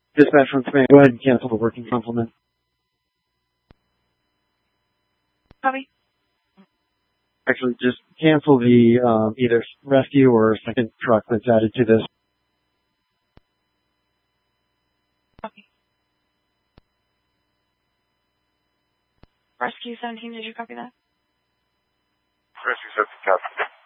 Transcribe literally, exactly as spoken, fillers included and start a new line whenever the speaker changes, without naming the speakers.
Dispatch from command, go ahead and cancel the working complement.
Copy.
Actually, just cancel the um, either rescue or second truck that's added to this.
Copy. Rescue seventeen, did you copy that?
Rescue seventeen, copy.